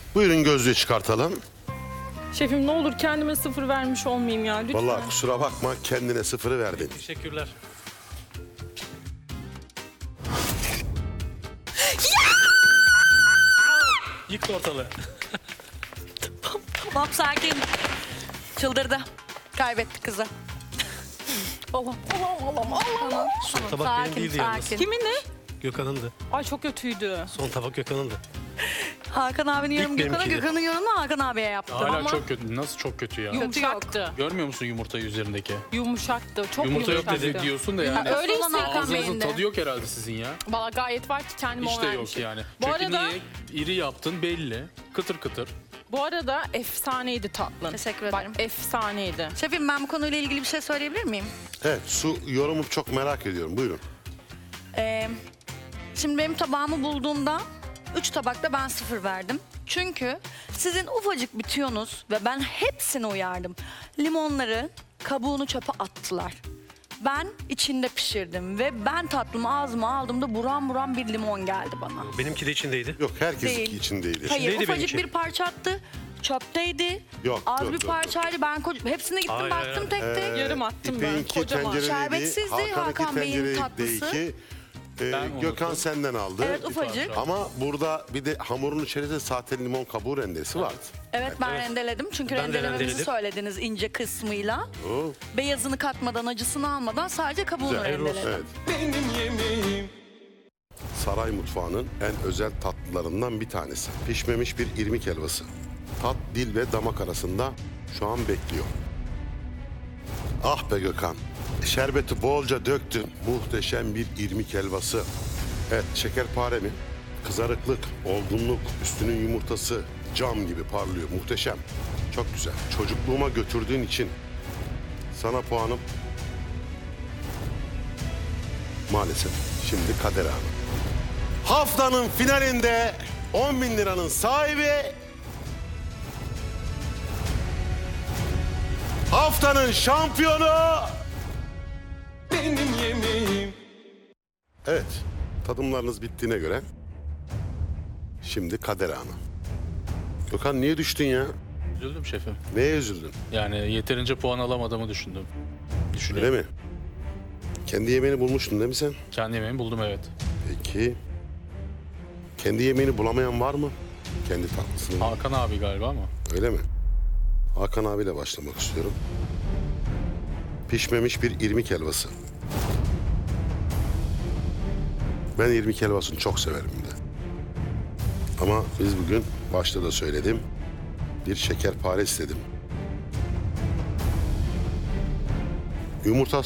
Buyurun gözlüğü çıkartalım. Şefim ne olur kendime 0 vermiş olmayayım ya lütfen. Vallahi kusura bakma kendine 0'ı verdin. Teşekkürler. Yıktı ortalığı. Tamam sakin. Çıldırdı. Kaybetti kızı. Allah'ım. Son tabak benim Sakin değildi yalnız. sakin. Kimin ne? Gökhan'ındı. Ay çok kötüydü. Son tabak Gökhan'ındı. Hakan abinin yorumu İlk Gökhan'a, benimkiydi. Gökhan'ın yorumunu Hakan abiye yaptım. Hala Ama- çok kötü. Nasıl çok kötü ya? Yumuşaktı. Görmüyor musun yumurtayı üzerindeki? Yumuşaktı. Çok Yumurta yok yumuşaktı. dedi diyorsun da yani. Ha, öyleyse Olan Hakan Ağzınızın Bey'in de. tadı yok herhalde sizin ya. valla gayet var ki kendime Hiç o de yok vermişim. yani. Bu Çünkü arada, niye? İri yaptın belli. Kıtır kıtır. bu arada efsaneydi tatlın. Teşekkür ederim. Bak efsaneydi. Şefim ben bu konuyla ilgili bir şey söyleyebilir miyim? Evet su yorumu çok merak ediyorum. Buyurun. Şimdi benim tabağımı bulduğumda 3 tabakta ben 0 verdim. Çünkü sizin ufacık bir tüyonuz ve ben hepsine uyardım. Limonları kabuğunu çöpe attılar. Ben içinde pişirdim ve ben tatlımı ağzıma aldığımda buram buram bir limon geldi bana. Benimki de içindeydi. Yok herkesinki Değil. içindeydi. Hayır İçindeydi ufacık benimki. bir parça attı. Çöpteydi. Yok, Az yok, bir yok, parçaydı. Ben hepsine gittim Hayır, baktım hayır. tek tek. Yarım attım ben. İpek'inki Kocaman. tencereliydi. Şerbetsizdi Hakan Bey'in tencereliydi, tatlısı. iki. Ben Gökhan unuttum. senden aldı. Evet ufacık. Ama burada bir de hamurun içerisinde sahte limon kabuğu rendesi vardı. Evet ben rendeledim. Çünkü Ben de rendelememizi rendeledim. söylediniz ince kısmıyla. Oo, Beyazını katmadan, acısını almadan sadece kabuğunu güzel. rendeledim. Evet. Saray mutfağının en özel tatlılarından bir tanesi. Pişmemiş bir irmik helvası. Tat, dil ve damak arasında şu an bekliyor. Ah be Gökhan. Şerbeti bolca döktün. Muhteşem bir irmik helvası. Evet, şekerpare mi? Kızarıklık, olgunluk, üstünün yumurtası cam gibi parlıyor. Muhteşem. Çok güzel. Çocukluğuma götürdüğün için sana puanım maalesef şimdi Kader Hanım. Haftanın finalinde 10.000 liranın sahibi, haftanın şampiyonu benim yemeğim. Evet, tadımlarınız bittiğine göre şimdi Kader Hanım. Gökhan niye düştün ya? Üzüldüm şefim. Neye üzüldün? Yani yeterince puan alamadığımı düşündüm. Öyle Düşünüyorum. mi? Kendi yemeğini bulmuştun değil mi sen? Kendi yemeğimi buldum evet. Peki. Kendi yemeğini bulamayan var mı? Kendi tatlısını. Hakan abi galiba ama. Öyle mi? Hakan abiyle başlamak istiyorum. Pişmemiş bir irmik helvası. Ben irmik helvasını çok severim de. Ama biz bugün başta da söyledim. Bir şekerpare istedim. Yumurta